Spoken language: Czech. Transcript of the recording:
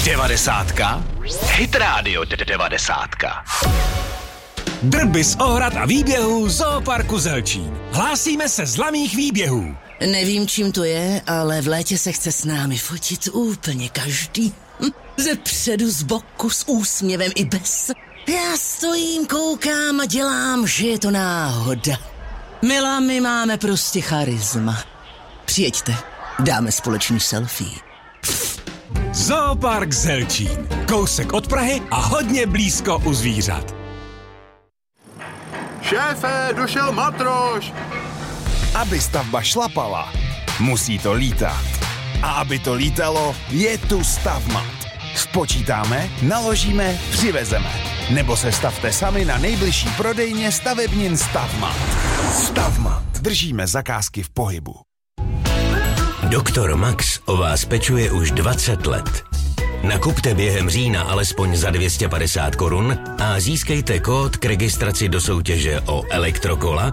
Devadesátka? Hit Radio 90. Drby z ohrad a výběhů Zooparku Zelčín. Hlásíme se z laných výběhů. Nevím, čím to je, ale v létě se chce s námi fotit úplně každý. Ze předu, z boku, s úsměvem i bez. Já stojím, koukám a dělám, že je to náhoda. Milá, my máme prostě charisma. Přijeďte, dáme společný selfie. Zoopark Zelčín. Kousek od Prahy a hodně blízko u zvířat. Šéfe, došel matroš! Aby stavba šlapala, musí to lítat. A aby to lítalo, je tu Stavmat. Spočítáme, naložíme, přivezeme. Nebo se stavte sami na nejbližší prodejně stavebnin Stavmat. Stavmat. Držíme zakázky v pohybu. Doktor Max o vás pečuje už 20 let. Nakupte během října alespoň za 250 korun a získejte kód k registraci do soutěže o elektrokola